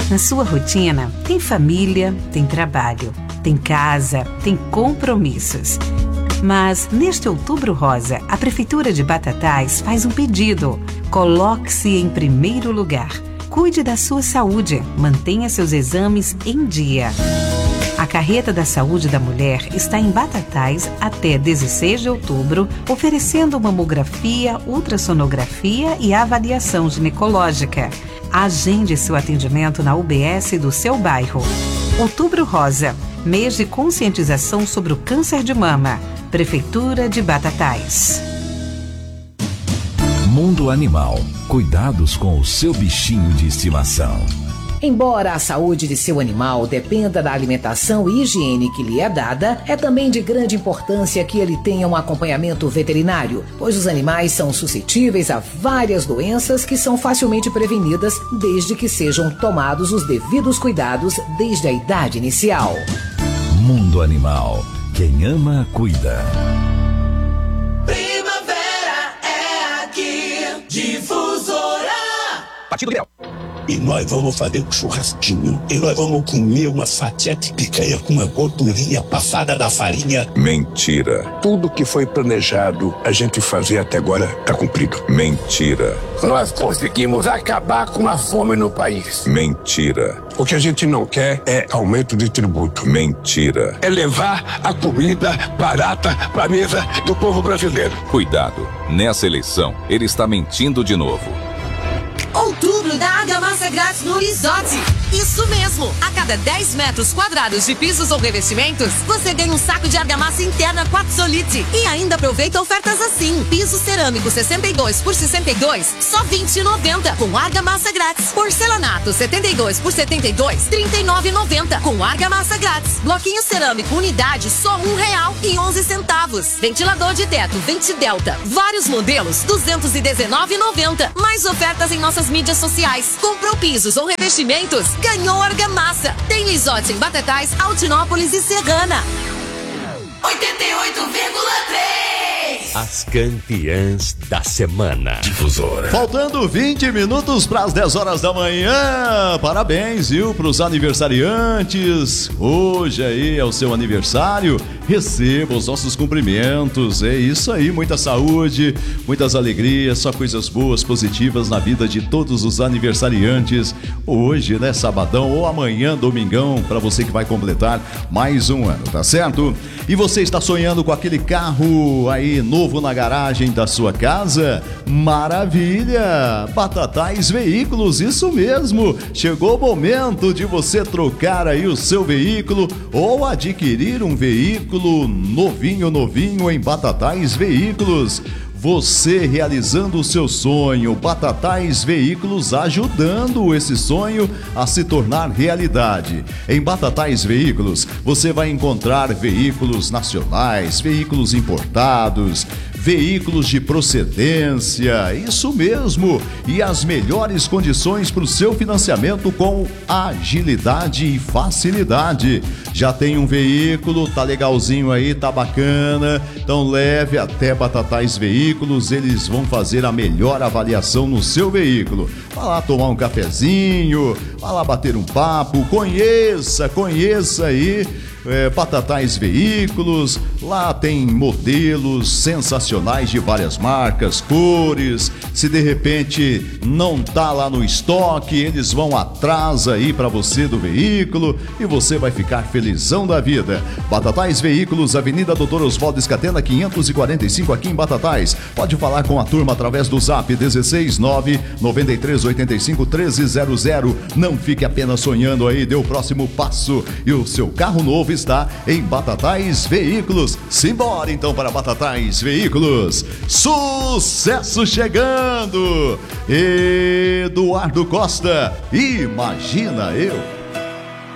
Na sua rotina, tem família, tem trabalho, tem casa, tem compromissos. Mas, neste Outubro Rosa, a Prefeitura de Batatais faz um pedido. Coloque-se em primeiro lugar. Cuide da sua saúde. Mantenha seus exames em dia. A Carreta da Saúde da Mulher está em Batatais até 16 de outubro, oferecendo mamografia, ultrassonografia e avaliação ginecológica. Agende seu atendimento na UBS do seu bairro. Outubro Rosa, mês de conscientização sobre o câncer de mama. Prefeitura de Batatais. Mundo Animal. Cuidados com o seu bichinho de estimação. Embora a saúde de seu animal dependa da alimentação e higiene que lhe é dada, é também de grande importância que ele tenha um acompanhamento veterinário, pois os animais são suscetíveis a várias doenças que são facilmente prevenidas desde que sejam tomados os devidos cuidados desde a idade inicial. Mundo Animal. Quem ama, cuida. Primavera é aqui. Difusora. Partido Ideal. E nós vamos fazer um churrasquinho. E nós vamos comer uma fatia de picanha com uma gordurinha passada da farinha. Mentira. Tudo que foi planejado a gente fazer até agora está cumprido. Mentira. Nós conseguimos acabar com a fome no país. Mentira. O que a gente não quer é aumento de tributo. Mentira. É levar a comida barata para a mesa do povo brasileiro. Cuidado. Nessa eleição, ele está mentindo de novo. Outubro da Argamassa grátis no Resort. Isso mesmo! A cada 10 metros quadrados de pisos ou revestimentos, você ganha um saco de argamassa interna Quartzolite. E ainda aproveita ofertas assim. Piso cerâmico 62 por 62, só R$20,90 com argamassa grátis. Porcelanato 72 por 72, R$39,90 com argamassa grátis. Bloquinho cerâmico unidade, só R$1,11. Ventilador de teto Ventidelta, vários modelos, R$219,90. Mais ofertas em nossas mídias sociais. Comprou pisos ou revestimentos? Ganhou argamassa. Tem Resort em Batatais, Altinópolis e Serrana. 88,3. As campeãs da semana. Difusora. Faltando 20 minutos para as 10 horas da manhã. Parabéns, viu, para os aniversariantes. Hoje aí é o seu aniversário. Receba os nossos cumprimentos. É isso aí, muita saúde, muitas alegrias, só coisas boas, positivas na vida de todos os aniversariantes. Hoje, né, sabadão ou amanhã, domingão, para você que vai completar mais um ano, tá certo? E você está sonhando com aquele carro aí novo na garagem da sua casa? Maravilha! Batatais Veículos, isso mesmo! Chegou o momento de você trocar aí o seu veículo ou adquirir um veículo novinho em Batatais Veículos. Você realizando o seu sonho, Batatais Veículos ajudando esse sonho a se tornar realidade. Em Batatais Veículos, você vai encontrar veículos nacionais, veículos importados, veículos de procedência, isso mesmo, e as melhores condições para o seu financiamento com agilidade e facilidade. Já tem um veículo, tá legalzinho aí, tá bacana, então leve até Batatais Veículos, eles vão fazer a melhor avaliação no seu veículo. Vá lá tomar um cafezinho, vá lá bater um papo, conheça aí. Batatais Veículos, lá tem modelos sensacionais de várias marcas, cores. Se de repente não tá lá no estoque, eles vão atrás aí para você do veículo e você vai ficar felizão da vida. Batatais Veículos, Avenida Doutor Oswaldo Escatena 545 aqui em Batatais. Pode falar com a turma através do Zap 16993851300. Não fique apenas sonhando aí, dê o próximo passo e o seu carro novo está em Batatais Veículos. Simbora então para Batatais Veículos. Sucesso chegando! Eduardo Costa, Imagina Eu.